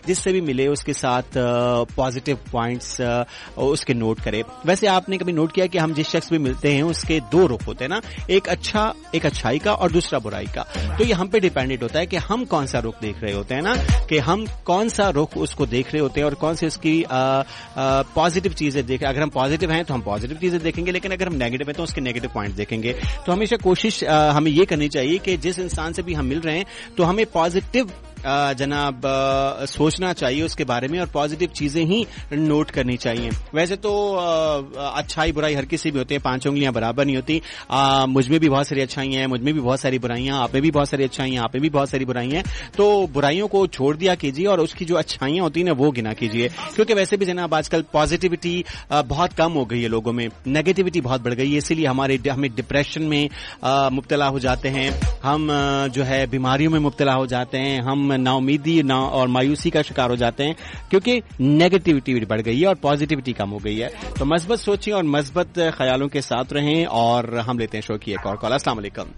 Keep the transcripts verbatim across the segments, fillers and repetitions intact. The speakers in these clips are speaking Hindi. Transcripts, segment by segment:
जिससे भी मिले उसके साथ पॉजिटिव पॉइंट्स उसके नोट करें। वैसे आपने कभी नोट किया कि हम जिस शख्स भी मिलते हैं उसके दो रुख होते हैं ना, एक अच्छा एक अच्छाई का और दूसरा बुराई का। तो ये हम पे डिपेंडेंट होता है कि हम कौन सा रुख देख रहे होते हैं ना, कि हम कौन सा रुख उसको देख रहे होते हैं और कौन सी उसकी पॉजिटिव चीजें देखें। अगर हम पॉजिटिव हैं तो हम पॉजिटिव चीजें देखेंगे, लेकिन अगर हम नेगेटिव हैं तो उसके नेगेटिव पॉइंट देखेंगे। तो हमेशा कोशिश आ, हमें ये करनी चाहिए कि जिस इंसान से भी हम मिल रहे हैं तो हमें पॉजिटिव जनाब सोचना चाहिए उसके बारे में और पॉजिटिव चीजें ही नोट करनी चाहिए। वैसे तो अच्छाई बुराई हर किसी भी होती है, पांच उंगलियां बराबर नहीं होती। मुझ में भी बहुत सारी अच्छाइयां हैं, मुझ में भी बहुत सारी बुराइयां, आप में भी बहुत सारी अच्छाइयां, आप में भी बहुत सारी बुराइयां हैं। तो बुराइयों को छोड़ दिया कीजिए और उसकी जो अच्छाइयां होती है ना वो गिना कीजिए, क्योंकि वैसे भी जनाब आजकल पॉजिटिविटी बहुत कम हो गई है, लोगों में नेगेटिविटी बहुत बढ़ गई है। इसीलिए हमारे हमें डिप्रेशन में मुब्तला हो जाते हैं, हम जो है बीमारियों में मुब्तला हो जाते हैं, हम नाउमीदी ना और मायूसी का शिकार हो जाते हैं, क्योंकि नेगेटिविटी बढ़ गई है और पॉजिटिविटी कम हो गई है। तो मस्बत सोचिए और मस्बत ख्यालों के साथ रहें। और हम लेते हैं शो की एक और कॉल। अस्सलाम वालेकुम।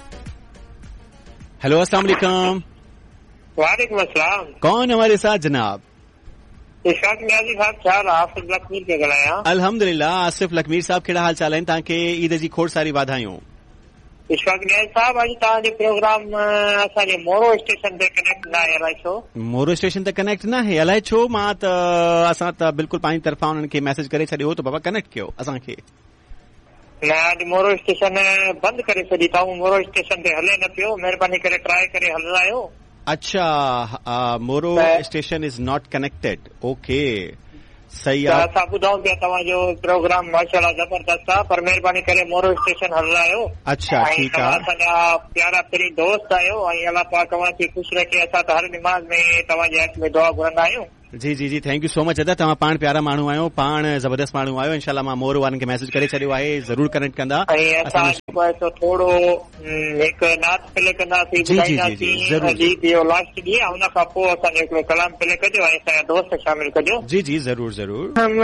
हेलो, अस्सलाम वालेकुम। वालेकुम अस्सलाम। कौन हमारे साथ जनाब? इशफाक नियाजी साहब, क्या आसिफ लखमीर के गलाया? अल्हम्दुलिल्लाह। आसिफ लखमीर साहब केड़ा हाल चाल है? ताकि ईद जी खोड़ सारी वाधायूं। इशफाक नियाजी साहब, अॼु तव्हांजो प्रोग्राम असांजे मोरो स्टेशन ते कनेक्ट न आहे, अलाए छो? मोरो स्टेशन ते कनेक्ट न आहे, अलाए छो? मां त असां त बिल्कुल पंहिंजी तरफ़ां उन्हनि खे मैसेज करे छॾियो त बाबा कनेक्ट कयो असांखे। न, अॼु मोरो स्टेशन बंदि करे छॾी अथऊं, मोरो स्टेशन ते हले न पियो। महिरबानी करे ट्राई करे हलायो। अच्छा, मोरो station is not connected. Okay, सही आहे। असां ॿुधूं पिया तव्हांजो प्रोग्राम माशाल्लाह ज़बरदस्त आहे, पर महिरबानी करे मोरो स्टेशन हलायो। अच्छा, ठीकु आहे। असांजा प्यारा पहिरीं दोस्त आहियो ऐं अलाह पाक तव्हांखे ख़ुशि रखे। असां त हर निमाज़ में तव्हांजे हक़ में दुआ घुरंदा आहियूं। जी जी जी, थैंक यू सो मच अदा। तव्हां पाण प्यारा माण्हू आहियो, पाण ज़बरदस्त माण्हू आहियो। इंशाल्लाह मां मोरो वारनि खे मैसेज करे छॾियो आहे, ज़रूर कनेक्ट कंदा। ऐं असां थोरो हिकु नात प्ले कंदासीं, ॿुधाईंदासीं लास्ट ॾींहुं, हुन खां पोइ असांजो हिकिड़ो कलाम प्ले कजो ऐं असांजा दोस्त शामिल कजो। जी जी, ज़रूर ज़रूर।